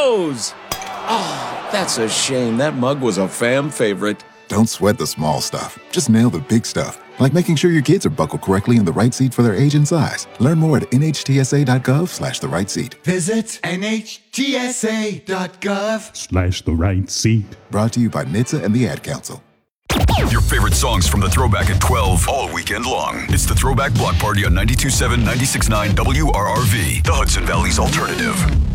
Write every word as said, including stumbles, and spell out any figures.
froze. Oh, that's a shame. That mug was a fan favorite. Don't sweat the small stuff. Just nail the big stuff. Like making sure your kids are buckled correctly in the right seat for their age and size. Learn more at nhtsa.gov slash the right seat. Visit nhtsa.gov slash the right seat. Brought to you by N H T S A and the Ad Council. Your favorite songs from the Throwback at twelve all weekend long. It's the Throwback Block Party on ninety-two point seven, ninety-six point nine W R R V, the Hudson Valley's alternative.